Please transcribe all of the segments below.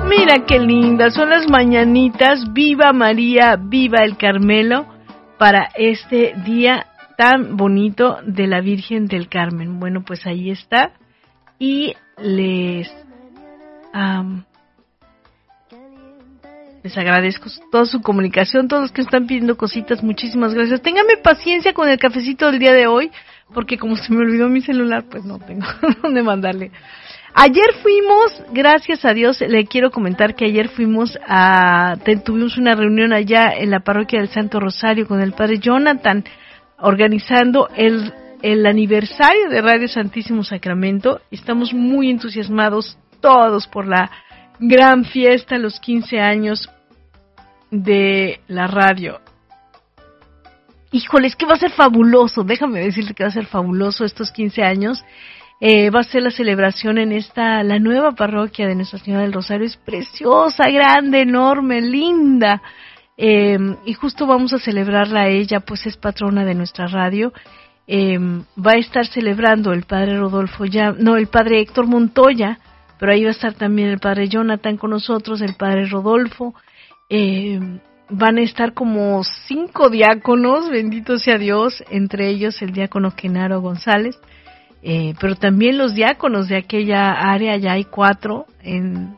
Mira qué lindas, son las mañanitas, viva María, viva el Carmelo, para este día tan bonito de la Virgen del Carmen. Bueno, pues ahí está, y les agradezco toda su comunicación, todos los que están pidiendo cositas, muchísimas gracias. Ténganme paciencia con el cafecito del día de hoy, porque como se me olvidó mi celular, pues no tengo dónde mandarle. Ayer fuimos, gracias a Dios, le quiero comentar que ayer tuvimos una reunión allá en la parroquia del Santo Rosario con el Padre Jonathan, organizando el aniversario de Radio Santísimo Sacramento. Estamos muy entusiasmados todos por la gran fiesta, los 15 años de la radio. Híjole, es que va a ser fabuloso, déjame decirte que va a ser fabuloso estos 15 años. Va a ser la celebración en la nueva parroquia de Nuestra Señora del Rosario. Es preciosa, grande, enorme, linda. Y justo vamos a celebrarla a ella, pues es patrona de nuestra radio. Va a estar celebrando el padre el padre Héctor Montoya, pero ahí va a estar también el padre Jonathan con nosotros, el padre Rodolfo. Van a estar como 5 diáconos, bendito sea Dios, entre ellos el diácono Genaro González. Pero también los diáconos de aquella área, ya hay 4 en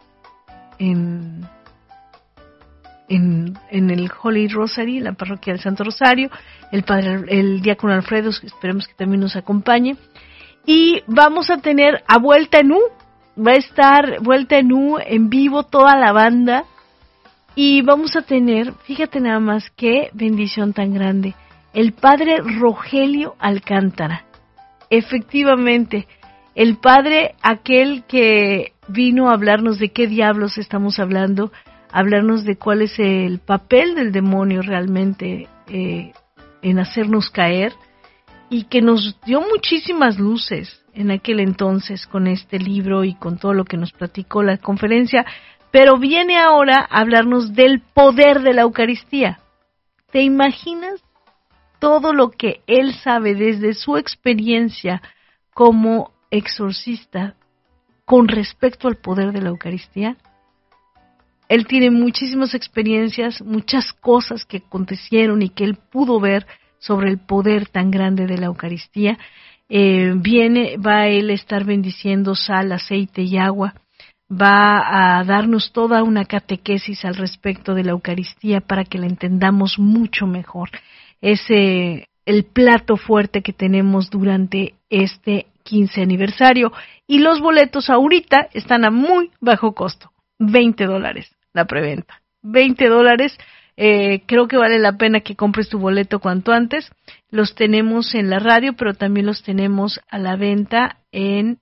el Holy Rosary, la parroquia del Santo Rosario, el diácono Alfredo, esperemos que también nos acompañe, y vamos a tener a Vuelta en U, va a estar Vuelta en U en vivo, toda la banda, y vamos a tener, fíjate nada más qué bendición tan grande, el padre Rogelio Alcántara. Efectivamente, el padre, aquel que vino a hablarnos de qué diablos estamos hablando, hablarnos de cuál es el papel del demonio realmente en hacernos caer, y que nos dio muchísimas luces en aquel entonces con este libro y con todo lo que nos platicó la conferencia, pero viene ahora a hablarnos del poder de la Eucaristía. ¿Te imaginas todo lo que él sabe desde su experiencia como exorcista con respecto al poder de la Eucaristía? Él tiene muchísimas experiencias, muchas cosas que acontecieron y que él pudo ver sobre el poder tan grande de la Eucaristía. Va a él estar bendiciendo sal, aceite y agua. Va a darnos toda una catequesis al respecto de la Eucaristía para que la entendamos mucho mejor. Es el plato fuerte que tenemos durante este 15 aniversario, y los boletos ahorita están a muy bajo costo, $20 la preventa, $20. Creo que vale la pena que compres tu boleto cuanto antes. Los tenemos en la radio, pero también los tenemos a la venta en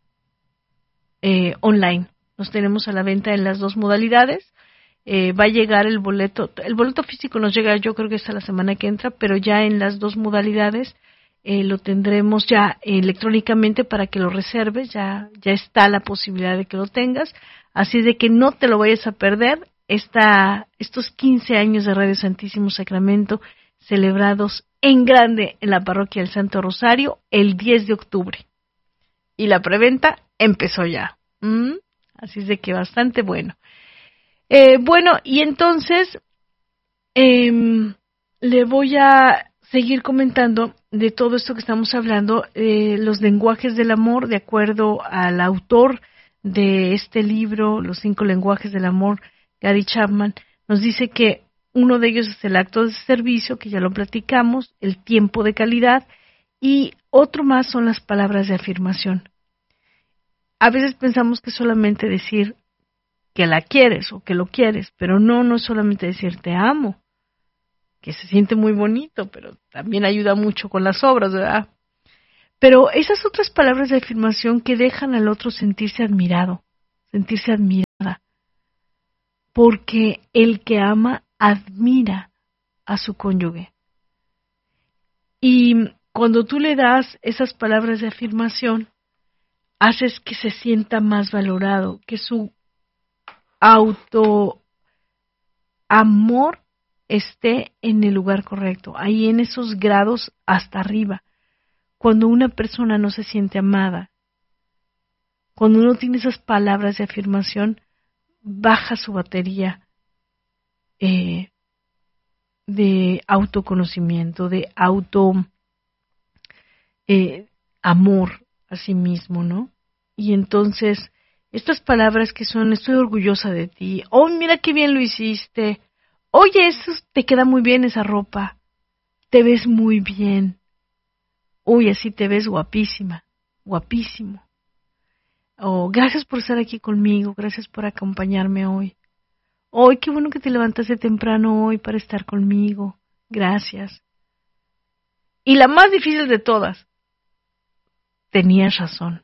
online. Los tenemos a la venta en las 2 modalidades. Va a llegar el boleto físico nos llega, yo creo que hasta la semana que entra, pero ya en las 2 modalidades lo tendremos ya electrónicamente para que lo reserves, ya está la posibilidad de que lo tengas, así de que no te lo vayas a perder estos 15 años de Radio Santísimo Sacramento celebrados en grande en la parroquia del Santo Rosario el 10 de octubre, y la preventa empezó ya, así es de que bastante bueno. Bueno, y entonces le voy a seguir comentando de todo esto que estamos hablando, los lenguajes del amor, de acuerdo al autor de este libro, Los 5 lenguajes del amor, Gary Chapman, nos dice que uno de ellos es el acto de servicio, que ya lo platicamos, el tiempo de calidad, y otro más son las palabras de afirmación. A veces pensamos que solamente decir que la quieres o que lo quieres, pero no es solamente decir te amo, que se siente muy bonito, pero también ayuda mucho con las obras, ¿verdad? Pero esas otras palabras de afirmación que dejan al otro sentirse admirado, sentirse admirada, porque el que ama admira a su cónyuge. Y cuando tú le das esas palabras de afirmación, haces que se sienta más valorado, que su amor esté en el lugar correcto, ahí en esos grados hasta arriba. Cuando una persona no se siente amada, cuando uno tiene esas palabras de afirmación, baja su batería de autoconocimiento, de amor a sí mismo, ¿no? Y entonces, estas palabras que son, estoy orgullosa de ti, oh, mira qué bien lo hiciste, oye, eso te queda muy bien esa ropa, te ves muy bien, uy, así te ves guapísima, guapísimo, oh, gracias por estar aquí conmigo, gracias por acompañarme hoy, oh, qué bueno que te levantaste temprano hoy para estar conmigo, gracias. Y la más difícil de todas, tenías razón.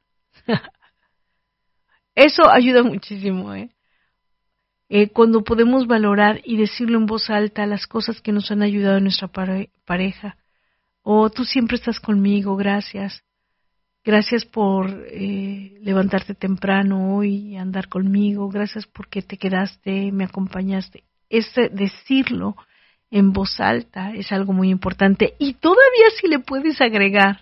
Eso ayuda muchísimo, cuando podemos valorar y decirlo en voz alta las cosas que nos han ayudado en nuestra pareja. Oh, tú siempre estás conmigo, gracias. Gracias por levantarte temprano hoy y andar conmigo. Gracias porque te quedaste, me acompañaste. Decirlo en voz alta es algo muy importante. Y todavía si le puedes agregar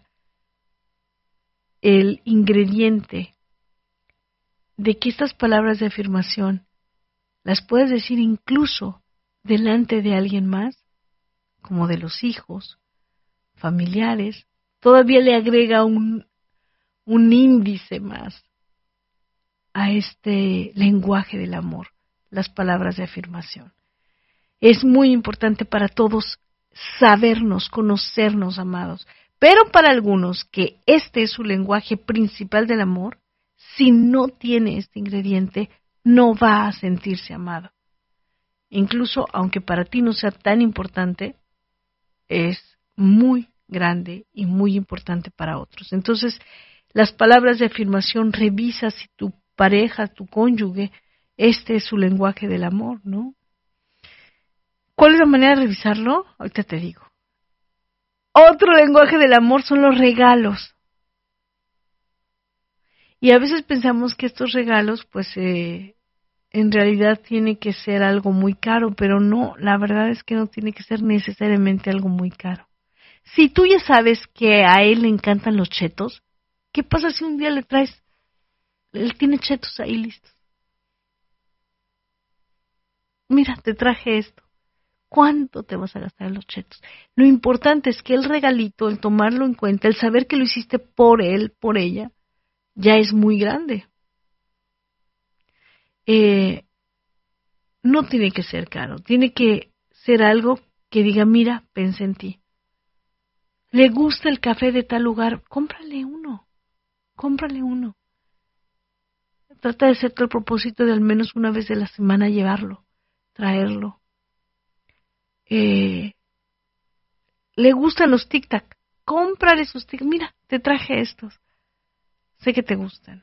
el ingrediente de que estas palabras de afirmación las puedes decir incluso delante de alguien más, como de los hijos, familiares, todavía le agrega un índice más a este lenguaje del amor, las palabras de afirmación. Es muy importante para todos sabernos, conocernos, amados, pero para algunos que este es su lenguaje principal del amor, si no tiene este ingrediente, no va a sentirse amado. Incluso aunque para ti no sea tan importante, es muy grande y muy importante para otros. Entonces, las palabras de afirmación, revisa si tu pareja, tu cónyuge, este es su lenguaje del amor, ¿no? ¿Cuál es la manera de revisarlo? Ahorita te digo. Otro lenguaje del amor son los regalos. Y a veces pensamos que estos regalos, pues, en realidad tiene que ser algo muy caro, pero no, la verdad es que no tiene que ser necesariamente algo muy caro. Si tú ya sabes que a él le encantan los chetos, ¿qué pasa si un día le traes, él tiene chetos ahí listos? Mira, te traje esto. ¿Cuánto te vas a gastar en los chetos? Lo importante es que el regalito, el tomarlo en cuenta, el saber que lo hiciste por él, por ella, ya es muy grande. No tiene que ser caro, tiene que ser algo que diga, mira, pensé en ti. ¿Le gusta el café de tal lugar? Cómprale uno. Trata de hacerte el propósito de al menos una vez de la semana llevarlo, traerlo. ¿Le gustan los tic-tac? Cómprale sus tic-tac. Mira, te traje estos. Sé que te gustan.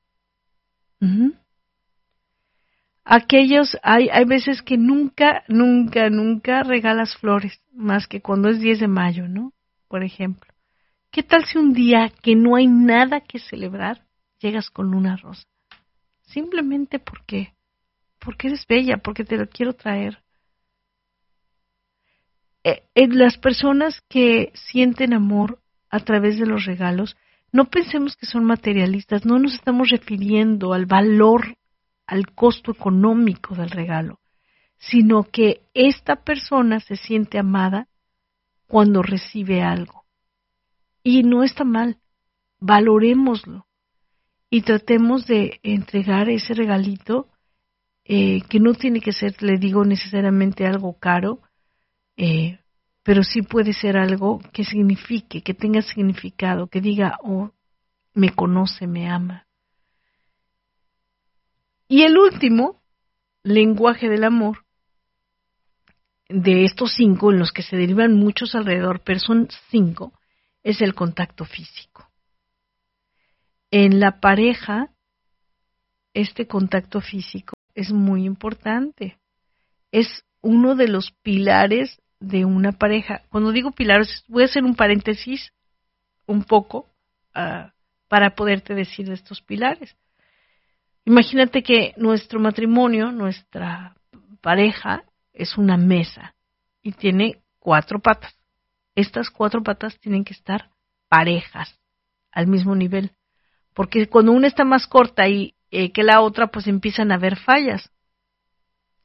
Hay veces que nunca regalas flores, más que cuando es 10 de mayo, ¿no? Por ejemplo. ¿Qué tal si un día que no hay nada que celebrar, llegas con una rosa? Simplemente porque eres bella, porque te lo quiero traer. Las personas que sienten amor a través de los regalos, no pensemos que son materialistas, no nos estamos refiriendo al valor, al costo económico del regalo, sino que esta persona se siente amada cuando recibe algo. Y no está mal, valorémoslo y tratemos de entregar ese regalito que no tiene que ser, le digo, necesariamente algo caro, pero sí puede ser algo que signifique, que tenga significado, que diga, oh, me conoce, me ama. Y el último lenguaje del amor, de estos 5, en los que se derivan muchos alrededor, pero son 5, es el contacto físico. En la pareja, este contacto físico es muy importante. Es uno de los pilares de una pareja. Cuando digo pilares, voy a hacer un paréntesis un poco para poderte decir de estos pilares. Imagínate que nuestro matrimonio, nuestra pareja, es una mesa y tiene 4 patas. Estas 4 patas tienen que estar parejas, al mismo nivel. Porque cuando una está más corta que la otra, pues empiezan a haber fallas.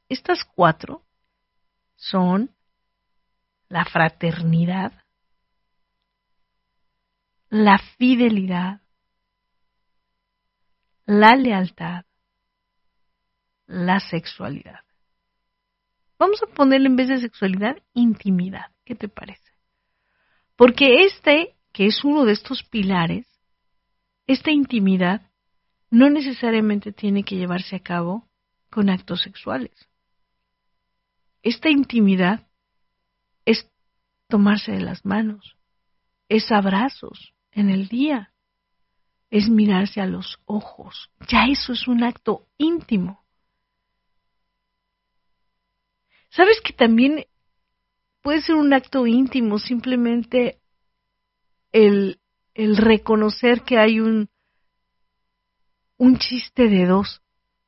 Estas 4 son la fraternidad, la fidelidad, la lealtad, la sexualidad. Vamos a ponerle en vez de sexualidad, intimidad. ¿Qué te parece? Porque que es uno de estos pilares, esta intimidad no necesariamente tiene que llevarse a cabo con actos sexuales. Esta intimidad es tomarse de las manos, es abrazos en el día, es mirarse a los ojos. Ya eso es un acto íntimo. ¿Sabes que también puede ser un acto íntimo simplemente el reconocer que hay un chiste de dos?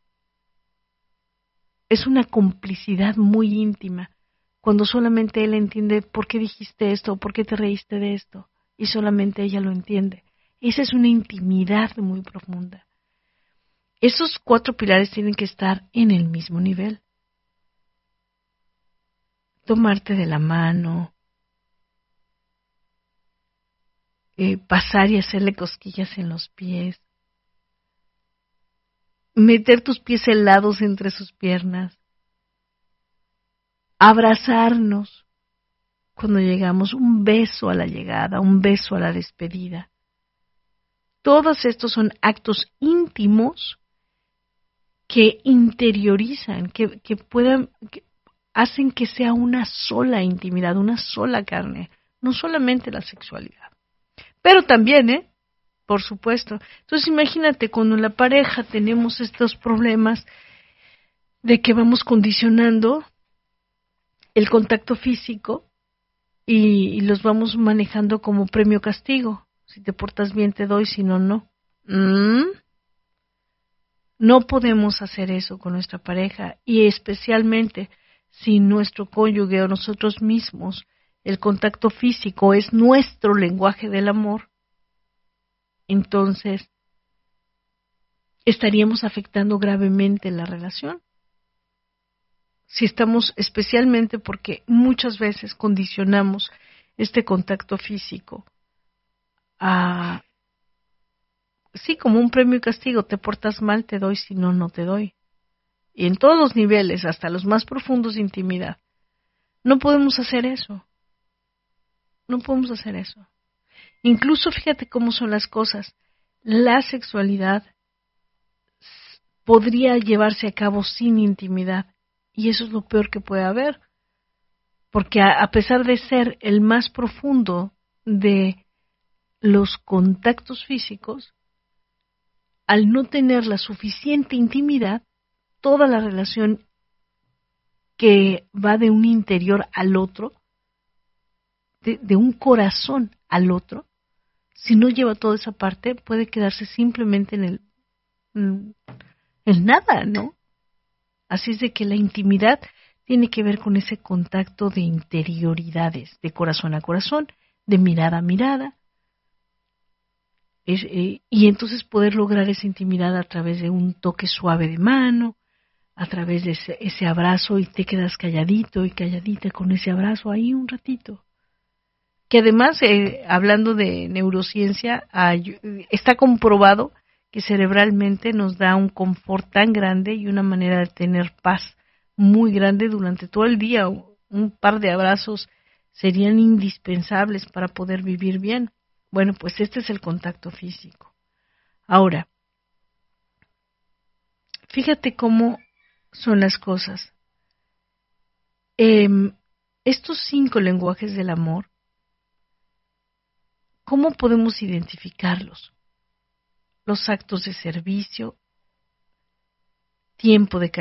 Es una complicidad muy íntima, cuando solamente él entiende por qué dijiste esto, o por qué te reíste de esto, y solamente ella lo entiende. Esa es una intimidad muy profunda. Esos 4 pilares tienen que estar en el mismo nivel. Tomarte de la mano, pasar y hacerle cosquillas en los pies, meter tus pies helados entre sus piernas, abrazarnos cuando llegamos, un beso a la llegada, un beso a la despedida. Todos estos son actos íntimos que interiorizan, que hacen que sea una sola intimidad, una sola carne, no solamente la sexualidad. Pero también, por supuesto. Entonces imagínate cuando en la pareja tenemos estos problemas de que vamos condicionando el contacto físico y los vamos manejando como premio castigo. Si te portas bien te doy, si no, no. No podemos hacer eso con nuestra pareja, y especialmente si nuestro cónyuge o nosotros mismos, el contacto físico es nuestro lenguaje del amor. Entonces estaríamos afectando gravemente la relación. Si estamos, especialmente porque muchas veces condicionamos este contacto físico a, sí, como un premio y castigo: te portas mal, te doy, si no, no te doy. Y en todos los niveles, hasta los más profundos de intimidad, no podemos hacer eso. No podemos hacer eso. Incluso fíjate cómo son las cosas. La sexualidad podría llevarse a cabo sin intimidad, y eso es lo peor que puede haber, porque a pesar de ser el más profundo de los contactos físicos, al no tener la suficiente intimidad, toda la relación que va de un interior al otro, de un corazón al otro, si no lleva toda esa parte, puede quedarse simplemente en nada, ¿no? Así es de que la intimidad tiene que ver con ese contacto de interioridades, de corazón a corazón, de mirada a mirada, y entonces poder lograr esa intimidad a través de un toque suave de mano, a través de ese abrazo, y te quedas calladito y calladita con ese abrazo ahí un ratito. Que además, hablando de neurociencia, está comprobado que cerebralmente nos da un confort tan grande y una manera de tener paz muy grande durante todo el día. Un par de abrazos serían indispensables para poder vivir bien. Bueno, pues este es el contacto físico. Ahora, fíjate cómo son las cosas. Estos 5 lenguajes del amor, ¿cómo podemos identificarlos? Los actos de servicio, tiempo de